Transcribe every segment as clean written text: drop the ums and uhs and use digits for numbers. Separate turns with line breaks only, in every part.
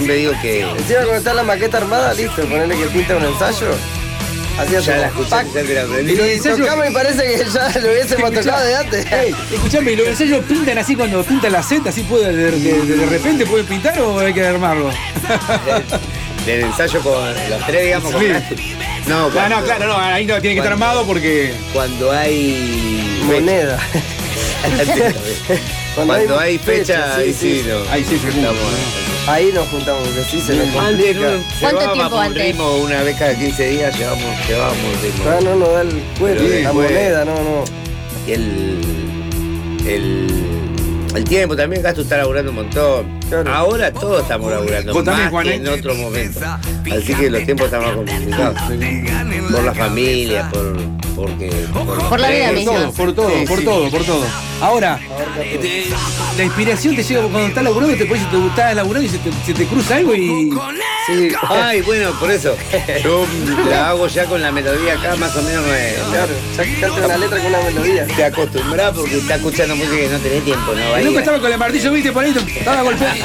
siempre digo que...
Encima cuando está la maqueta armada, listo, ponerle que pinta un ensayo. Así
Ya la escuché, ya te la aprendí.
Y tocamos y parece que ya lo hubiésemos tocado de antes.
Escuchame, ¿los ensayos pintan así cuando pintan la Z? ¿Así puede de repente puede pintar o hay que armarlo?
Del ensayo con los tres, digamos, con... No,
claro, ahí no tiene que estar armado porque...
Cuando hay...
Moneda.
Cuando hay fecha, ahí sí, no.
Ahí sí se junta.
Ahí nos juntamos, que sí se nos complica.
¿Cuánto tiempo antes?
Ritmo, una vez cada 15 días llevamos ritmo.
No nos da el cuero, la moneda, no.
Y el tiempo también, Gasto está laburando un montón.
Claro.
Ahora todos estamos laburando
Vos también,
más
Juan,
que en otro momento. Así que los tiempos están más complicados. Por la familia,
Por la vida misma.
Por todo. Ahora, la inspiración te llega cuando estás laburando, te estás laburando y se te cruza algo y...
Sí. Ay, bueno, por eso. Yo la hago ya con la melodía acá, más o menos.
Claro, ya canta una letra con una melodía.
Te acostumbras porque estás escuchando música y no tenés tiempo, ¿no?
Nunca estaba con el martillo, viste, por ahí, estaba golpeando.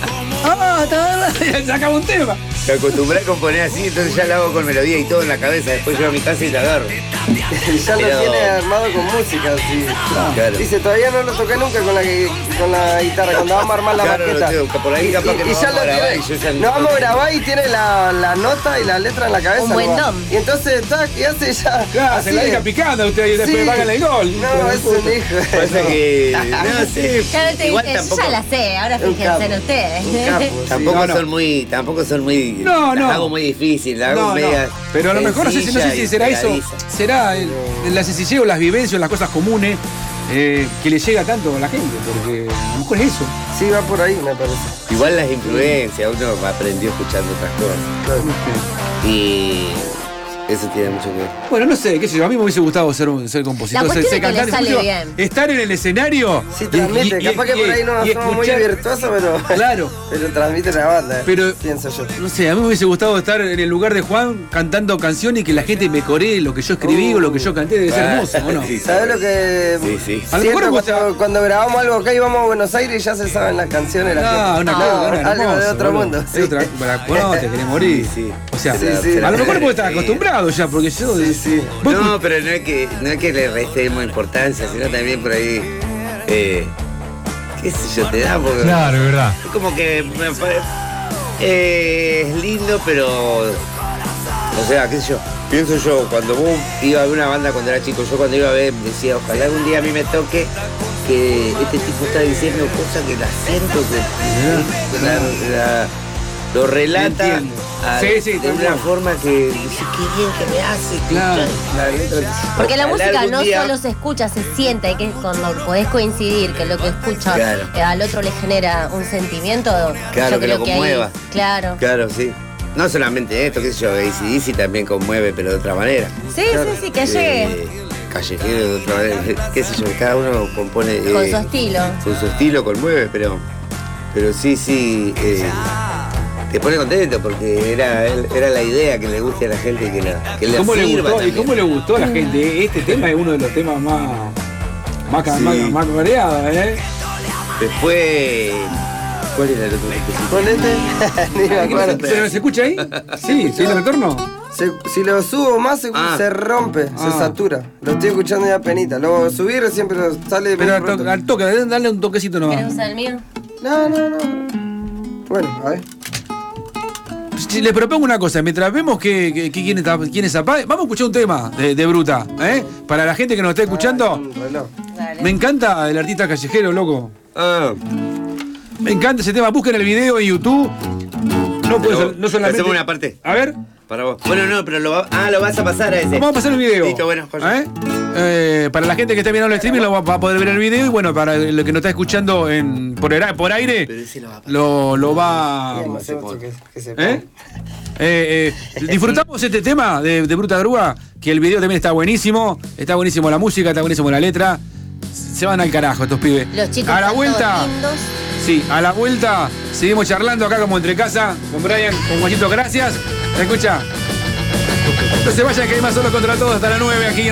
Sacaba un tema.
Te acostumbré a componer así, entonces ya lo hago con melodía y todo en la cabeza. Después llego a mi casa y la agarro.
Ya lo tiene armado con música, sí.
Claro.
Dice, todavía no lo toqué nunca con la guitarra, cuando vamos a armar la maqueta.
Por ahí capaz que no
ya
vamos a grabar y yo ya
no vamos a grabar y tiene la nota y la letra en la cabeza.
Un buen dom.
Y entonces, ¿qué hace ya?
Claro, se la deja picando usted y después pagan el gol.
No, es un hijo.
Pasa que... No sé.
Claro, te
Igual
dice,
tampoco...
yo ya la sé, ahora fíjense en ustedes.
Tampoco son muy...
No.
Las hago muy difícil, las hago medias...
Pero a lo mejor no sé si será eso. Será la sencillez o las vivencias, las cosas comunes que le llega tanto a la gente, porque a lo mejor es eso.
Sí, va por ahí, me parece.
Igual las influencias, uno aprendió escuchando otras cosas. Y eso tiene mucho que ver.
Bueno, no sé, qué sé yo, a mí me hubiese gustado ser compositor,
La cuestión es que le sale bien.
Estar en el escenario.
Sí, transmite, capaz que por ahí no somos muy virtuosos, pero...
Claro.
Pero transmite la banda,
pero,
pienso yo.
No sé, a mí me hubiese gustado estar en el lugar de Juan cantando canciones y que la gente me coree lo que yo escribí o lo que yo canté, debe ser hermoso, ¿o no?
Sí,
¿Sabes lo que
Sí.
A lo mejor
cuando grabamos algo acá y vamos a Buenos Aires y ya se saben las canciones? Algo de otro mundo.
Sí. No, te querés morir.
Sí.
O sea,
Sí.
a lo mejor puedo estar acostumbrado ya, porque yo...
Sí.
No, pero no es que le restemos importancia, sino también por ahí, qué sé yo, te da porque...
Claro, es verdad.
Es como que me parece, es lindo, pero... O sea, qué sé yo, pienso yo, cuando vos iba a ver una banda cuando era chico, yo cuando iba a ver decía, ojalá algún día a mí me toque que este tipo está diciendo cosas que la siento, que lo relata de una forma que dice, qué bien que me hace.
Claro.
La letra.
Porque la
Ojalá
música
algún
no
día...
solo se escucha, se siente, y que cuando podés coincidir que lo que escucha al otro le genera un sentimiento,
Claro,
yo
que
creo
lo
que
conmueva.
ahí, claro.
Claro, sí. No solamente esto, qué sé yo, AC/DC también conmueve, pero de otra manera.
Sí, que llegue.
Callejero de otra manera, qué sé yo, cada uno compone...
Con su estilo.
Con su estilo conmueve, pero sí, te pone contento porque era la idea que le guste a la gente y que le sirva también.
¿Y cómo le gustó a la gente? Este tema es uno de los temas más variados, ¿eh?
Después... ¿Cuál era el otro?
Ponete. Ni me acuerdo.
¿Se escucha ahí? Sí, ¿tiene retorno?
Si lo subo más se rompe, se satura. Lo estoy escuchando ya penita. Lo subí recién, pero sale...
Pero al toque, dale un toquecito nomás.
¿Querés usar el mío?
No. Bueno, a ver.
Les propongo una cosa, mientras vemos quién es Zapá, vamos a escuchar un tema de Bruta, ¿eh? Para la gente que nos está escuchando. Me encanta el artista callejero, loco. Me encanta ese tema, busquen el video en YouTube. No solamente...
Hacemos una parte.
A ver.
Para vos. Bueno, no, pero lo vas a pasar a ese.
Vamos a pasar el video.
Listo, bueno,
para la gente que está mirando el streaming lo va a poder ver el video y bueno, para el que nos está escuchando por aire, lo va a... disfrutamos este tema de Bruta Grúa, que el video también está buenísimo la música, está buenísimo la letra. Se van al carajo estos pibes.
Los chicos
a la
están
vuelta.
todos lindos.
Sí, a la vuelta seguimos charlando acá como entre casa con Brian, con Guachito, gracias. ¿Se escucha? No se vayan, que hay más Solo Contra Todos hasta las 9 aquí en